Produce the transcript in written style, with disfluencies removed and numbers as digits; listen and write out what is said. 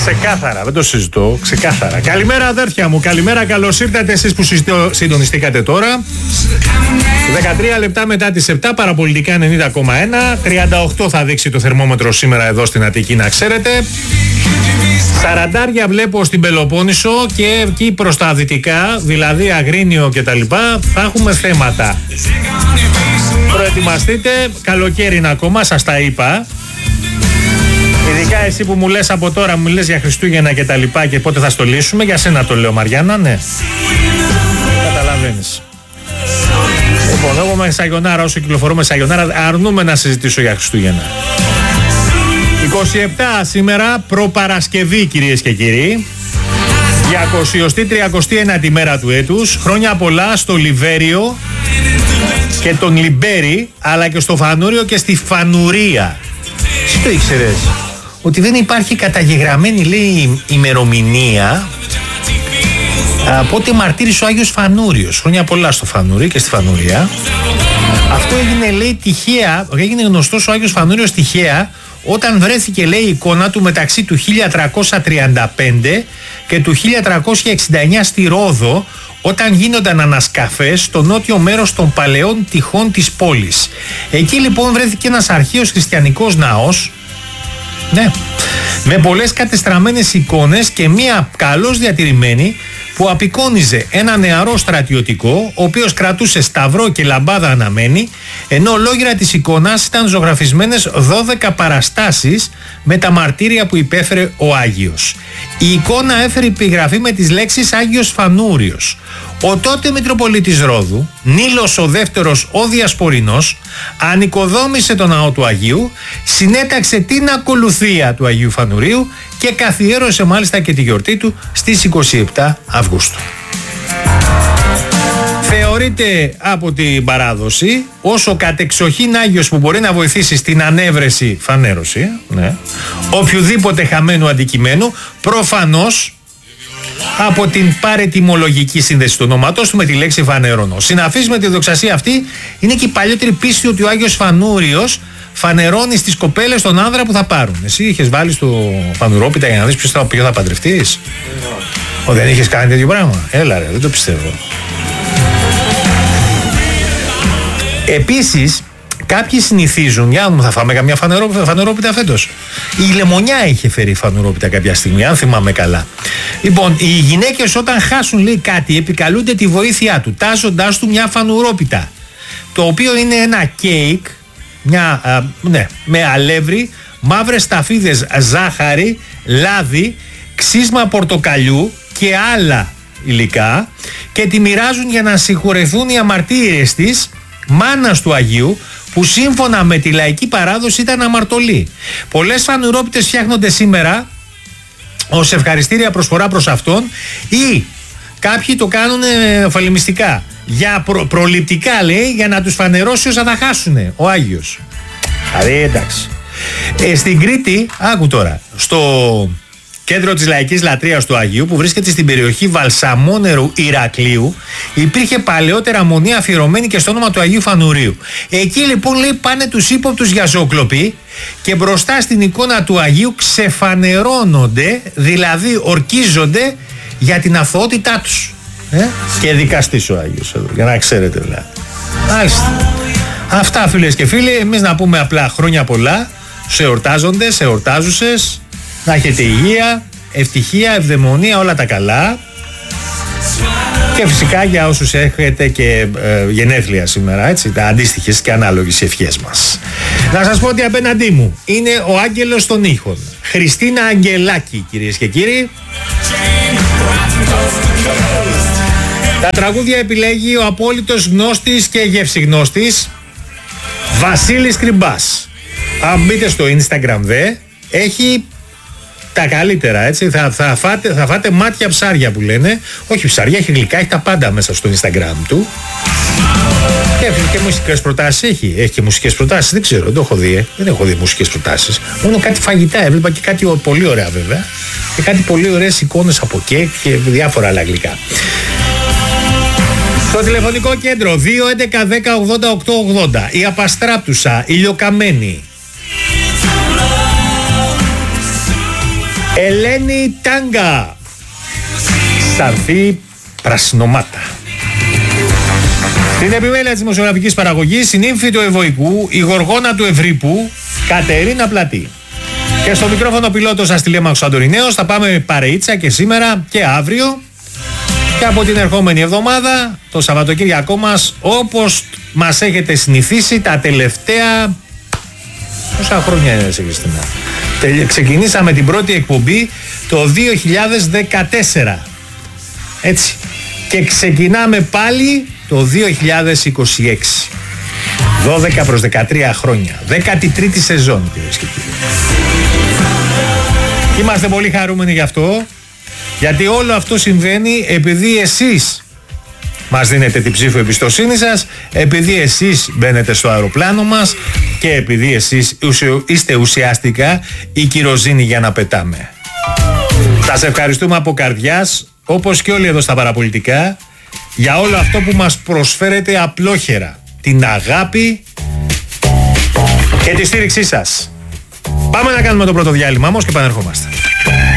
Ξεκάθαρα, δεν το συζητώ. Ξεκάθαρα. Καλημέρα, αδέρφια μου. Καλημέρα, καλώς ήρθατε εσείς που συντονιστήκατε τώρα. 13 λεπτά μετά τις 7, παραπολιτικά 90,1. 38 θα δείξει το θερμόμετρο σήμερα εδώ στην Αττική, να ξέρετε. 40 βλέπω στην Πελοπόννησο και εκεί προς τα δυτικά, δηλαδή Αγρίνιο και τα λοιπά, θα έχουμε θέματα. Προετοιμαστείτε, καλοκαίρι είναι ακόμα, σας τα είπα. Ειδικά εσύ που μου λες από τώρα, μου λες για Χριστούγεννα και τα λοιπά και πότε θα στολίσουμε, για σένα το λέω, Μαριάννα, ναι. Καταλαβαίνεις. Λοιπόν, εγώ με Σαγιονάρα, όσο κυκλοφορώ με Σαγιονάρα, αρνούμε να συζητήσω για Χριστούγεννα. 27 σήμερα, προπαρασκευή, κυρίες και κύριοι. 239η μέρα του έτους. Χρόνια πολλά στο Λιβέριο και τον Λιμπέρι, αλλά και στο Φανούριο και στη Φανουρία. Τι το ήξερες? Ότι δεν υπάρχει καταγεγραμμένη, λέει, ημερομηνία πότε μαρτύρησε ο Άγιος Φανούριος. Χρόνια πολλά στο Φανούρι και στη Φανουρία. Αυτό έγινε, λέει, τυχαία, έγινε γνωστός ο Άγιος Φανούριος τυχαία όταν βρέθηκε, λέει, η εικόνα του μεταξύ του 1335 και του 1369 στη Ρόδο, όταν γίνονταν ανασκαφές στο νότιο μέρος των παλαιών τυχών της πόλης. Εκεί λοιπόν βρέθηκε ένας αρχαίος χριστιανικός ναός, ναι, με πολλές κατεστραμμένες εικόνες και μία καλώς διατηρημένη που απεικόνιζε ένα νεαρό στρατιωτικό, ο οποίος κρατούσε σταυρό και λαμπάδα αναμένη, ενώ ολόγυρα της εικόνας ήταν ζωγραφισμένες 12 παραστάσεις με τα μαρτύρια που υπέφερε ο Άγιος. Η εικόνα έφερε επιγραφή με τις λέξεις Άγιος Φανούριος. Ο τότε Μητροπολίτης Ρόδου, Νίλος ο δεύτερος ο Διασπορινός, ανοικοδόμησε τον ναό του Αγίου, συνέταξε την ακολουθία του Αγίου Φανουρίου και καθιέρωσε μάλιστα και τη γιορτή του στις 27 Αυγούστου. Θεωρείται από την παράδοση ως ο κατεξοχήν Άγιος που μπορεί να βοηθήσει στην ανέβρεση, φανέρωση, ναι, οποιοδήποτε χαμένου αντικειμένου, προφανώς από την παρετιμολογική σύνδεση του ονόματός του με τη λέξη φανερώνω. Συναφής με τη δοξασία αυτή είναι και η παλιότερη πίστη ότι ο Άγιος Φανούριος φανερώνει στις κοπέλες τον άνδρα που θα πάρουν. Εσύ είχες βάλει στο φανουρόπιτα για να δεις ποιο θα παντρευτείς? Δεν είχες κάνει τέτοιο πράγμα? Έλα ρε, δεν το πιστεύω. Επίσης, κάποιοι συνηθίζουν, για να θα φάμε καμιά φανουρόπιτα φέτος. Η Λεμονιά είχε φέρει φανουρόπιτα κάποια στιγμή, αν θυμάμαι καλά. Λοιπόν, οι γυναίκες όταν χάσουν, λέει, κάτι, επικαλούνται τη βοήθειά του, τάζοντάς του μια φανουρόπιτα. Το οποίο είναι ένα κέικ, με αλεύρι, μαύρες σταφίδες, ζάχαρη, λάδι, ξύσμα πορτοκαλιού και άλλα υλικά, και τη μοιράζουν για να συγχωρεθούν οι αμαρτίες της μάνας του Αγίου, που σύμφωνα με τη λαϊκή παράδοση ήταν αμαρτωλή. Πολλές φανουρόπιτες φτιάχνονται σήμερα ως ευχαριστήρια προσφορά προς αυτόν, ή κάποιοι το κάνουν φαλιμιστικά, για προληπτικά, λέει, για να τους φανερώσει όσα θα χάσουνε ο Άγιος. Δηλαδή, εντάξει. Στην Κρήτη, άκου τώρα, στο κέντρο της λαϊκής λατρείας του Αγίου, που βρίσκεται στην περιοχή Βαλσαμόνερου Ηρακλείου, υπήρχε παλαιότερα μονή αφιερωμένη και στο όνομα του Αγίου Φανουρίου. Εκεί λοιπόν, λέει, πάνε τους ύποπτους για ζωοκλοπή και μπροστά στην εικόνα του Αγίου ξεφανερώνονται, δηλαδή ορκίζονται για την αθωότητά τους. Και δικαστής ο Άγιος εδώ, για να ξέρετε δηλαδή. Μάλιστα. Αυτά, φίλες και φίλοι, εμείς να πούμε απλά χρόνια πολλά σε εορτάζοντες, σε εορτάζουσες. Να έχετε υγεία, ευτυχία, ευδαιμονία, όλα τα καλά. Και φυσικά για όσους έχετε και γενέθλια σήμερα, έτσι, τα αντίστοιχες και ανάλογες ευχές μας. Να σας πω ότι απέναντί μου είναι ο άγγελος των ήχων, Χριστίνα Αγγελάκη, κυρίες και κύριοι. Τα τραγούδια επιλέγει ο απόλυτος γνώστης και γευσιγνώστης Βασίλης Κρυμπάς. Αν μπείτε στο Instagram έχει τα καλύτερα, έτσι, θα φάτε μάτια ψάρια που λένε. Όχι ψάρια, έχει γλυκά, έχει τα πάντα μέσα στο Instagram του. Και μουσικές προτάσεις έχει. Έχει και μουσικές προτάσεις, δεν ξέρω, δεν το έχω δει. Δεν έχω δει μουσικές προτάσεις. Μόνο κάτι φαγητά έβλεπα και κάτι πολύ ωραία βέβαια. Και κάτι πολύ ωραίες εικόνες από κέικ και διάφορα άλλα γλυκά. Στο τηλεφωνικό κέντρο 2-11-10-80-880. Η Απαστράπτουσα, Ηλιοκαμένη. Ελένη Τάγκα. Σαρφή πρασινομάτα. Στην επιμέλεια της δημοσιογραφικής παραγωγής, η νύμφη του Ευωικού, η γοργόνα του Ευρύπου, Κατερίνα Πλατή. Και στο μικρόφωνο πιλότος Αστυλέμαχος Αντορινέος. Θα πάμε παρεΐτσα και σήμερα και αύριο. Και από την ερχόμενη εβδομάδα, το Σαββατοκύριακό μας, όπως μας έχετε συνηθίσει τα τελευταία... Πόσα χρόνια είναι σε Χριστίνα? Ξεκινήσαμε την πρώτη εκπομπή το 2014. Έτσι. Και ξεκινάμε πάλι το 2026. 12 προς 13 χρόνια. 13η σεζόν, κυρίες και κύριοι. Είμαστε πολύ χαρούμενοι γι' αυτό, γιατί όλο αυτό συμβαίνει επειδή εσείς μας δίνετε την ψήφο εμπιστοσύνη σας, επειδή εσείς μπαίνετε στο αεροπλάνο μας και επειδή εσείς είστε ουσιαστικά η κυροζήνη για να πετάμε. Σας ευχαριστούμε από καρδιάς, όπως και όλοι εδώ στα παραπολιτικά, για όλο αυτό που μας προσφέρετε απλόχερα. Την αγάπη και τη στήριξή σας. Πάμε να κάνουμε το πρώτο διάλειμμα όμως και επανερχόμαστε.